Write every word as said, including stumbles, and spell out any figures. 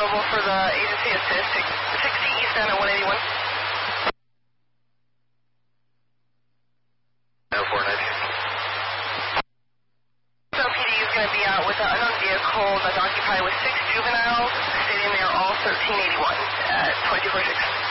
available for the agency assist, sixty eastbound at one eighty-one. oh four ninety. So P D is going to be out with an unknown vehicle that's occupied with six juveniles, stating they are all thirteen eighty-one at twenty-two forty-six.